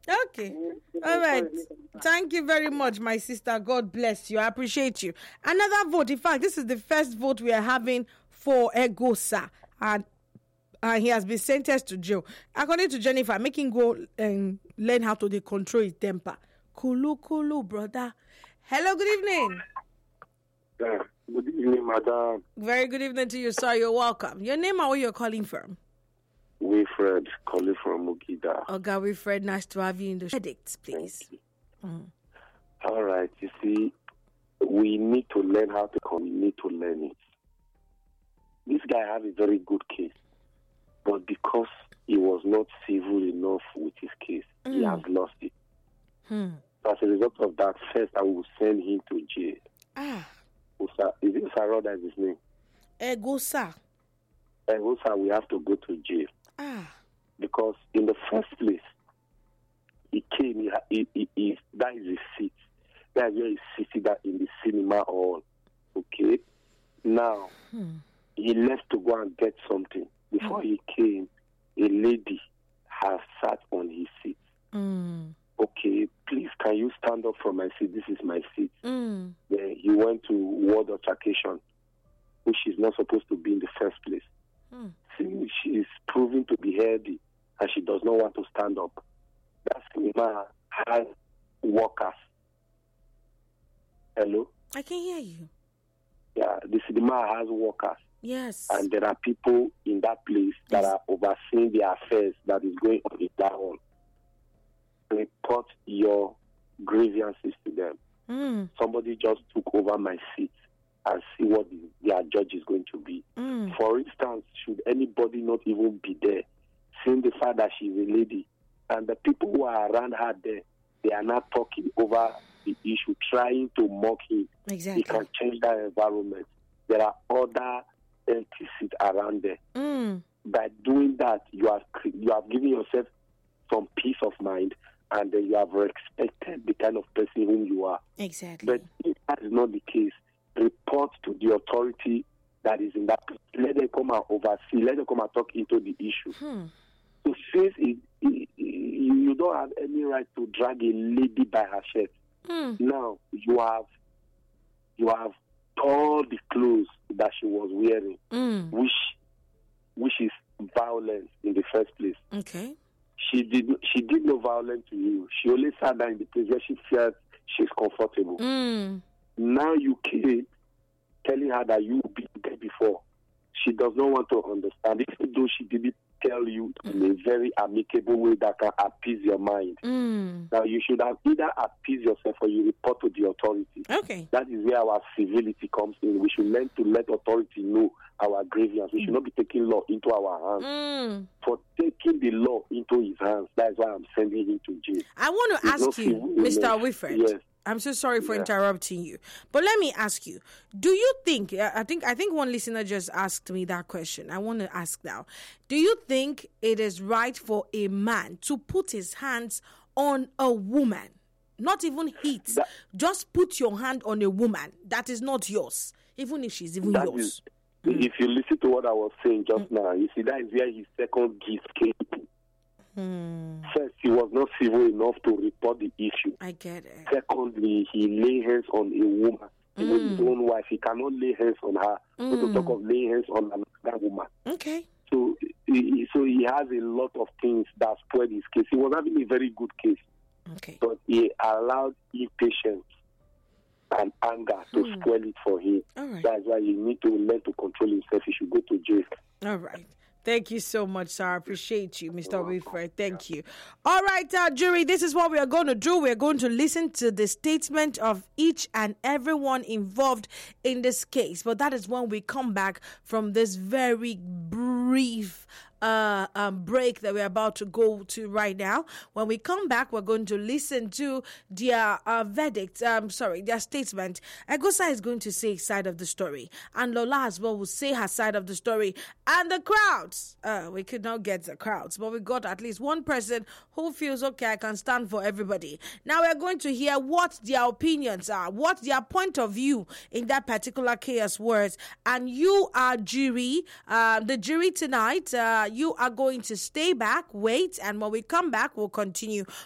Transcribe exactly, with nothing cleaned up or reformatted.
Okay. All right. Thank you very much, my sister. God bless you. I appreciate you. Another vote. In fact, this is the first vote we are having for Egosa. And uh, he has been sentenced to jail. According to Jennifer, make him go and learn how to dey control his temper. Kulu, kulu, brother. Hello, good evening. Yeah. Good evening, madam. Very good evening to you, sir. You're welcome. Your name and where you're calling from? Wilfred, calling from Mugida. Okay, Wilfred, nice to have you in the verdict, please. Mm. All right, you see, we need to learn how to come. We need to learn it. This guy had a very good case, but because he was not civil enough with his case, mm. he has lost it. Hmm. As a result of that, first I will send him to jail. Ah. Usa, is it Saroda is his name? Egosa. Egosa, we have to go to jail. Ah. Because in the first place, he came, he, he, he, he, that is his seat. That is where he's sitting that in the cinema hall. Okay? Now, hmm. he left to go and get something. Before hmm. he came, a lady has sat on his seat. Hmm. Okay, please, can you stand up from my seat? This is my seat. Mm. Then he went to ward altercation, which is not supposed to be in the first place. Mm. See, she is proving to be healthy, and she does not want to stand up. That cinema has workers. Hello? I can hear you. Yeah, the cinema has workers. Yes. And there are people in that place that yes. are overseeing the affairs that is going on in that one. Report your grievances to them. Mm. Somebody just took over my seat and see what the, their judge is going to be. Mm. For instance, should anybody not even be there, seeing the fact that she's a lady, and the people who are around her there, they are not talking over the issue, trying to mock him. Exactly. He can change that environment. There are other empty seats around there. Mm. By doing that, you have you have given yourself some peace of mind, and then you have respected the kind of person whom you are. Exactly. But if that is not the case, report to the authority that is in that place. Let them come and oversee. Let them come and talk into the issue. Hmm. So since it, it, it, you don't have any right to drag a lady by her shirt, hmm. now you have you have torn the clothes that she was wearing, mm. which which is violence in the first place. Okay. She did she did no violence to you. She only sat down in the place where she felt she's comfortable. Mm. Now you came telling her that you be there before. She does not want to understand, even though she didn't tell you in a very amicable way that can appease your mind. Mm. Now you should have either appease yourself or you report to the authority. Okay. That is where our civility comes in. We should learn to let authority know our grievance. We should not be taking law into our hands. Mm. For taking the law into his hands, that's why I'm sending him to jail. I want to There's ask no you, Mister Wilfred. Yes. I'm so sorry for Yeah. interrupting you, but let me ask you: do you think? I think I think one listener just asked me that question. I want to ask now: do you think it is right for a man to put his hands on a woman? Not even hit. That, just put your hand on a woman that is not yours, even if she's even that yours. Is, mm. If you listen to what I was saying just mm. now, you see that is where his second gift came. Hmm. First, he was not civil enough to report the issue. I get it. Secondly, he lay hands on a woman, even Mm. his own wife. He cannot lay hands on her. Mm. Not to talk of laying hands on another woman. Okay. So, he, so he has a lot of things that spoiled his case. He was having a very good case, Okay. but he allowed impatience and anger to Hmm. spoil it for him. All right. That's why he need to learn to control himself. He should go to jail. All right. Thank you so much, sir. I appreciate you, Mister Wilfred. Thank you. All right, uh, jury, this is what we are going to do. We're going to listen to the statement of each and everyone involved in this case. But that is when we come back from this very brief uh, um, break that we're about to go to right now. When we come back, we're going to listen to their uh, verdict, um, sorry, their statement. Egosa is going to say his side of the story, and Lola as well will say her side of the story. And the crowds, uh, we could not get the crowds, but we got at least one person who feels, okay, I can stand for everybody. Now we're going to hear what their opinions are, what their point of view in that particular case was. And you are jury, uh, the jury tonight, uh, you are going to stay back, wait, and when we come back, we'll continue